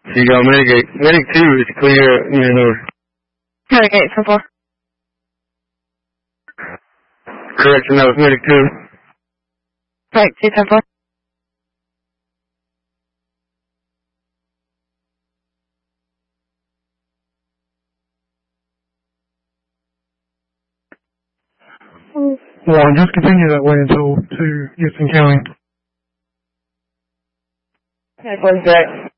So you got Medic. Medic 2 is clear, Medic 8, 10-4. Correction, that was Medic 2. Medic 2, 10-4. Well, just continue that way until 2 gets in county. Medic 1, 6.